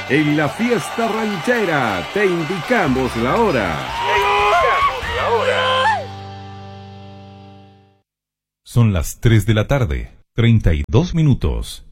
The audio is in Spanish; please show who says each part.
Speaker 1: En la fiesta ranchera te indicamos la hora.
Speaker 2: Son las 3 de la tarde, 32 minutos.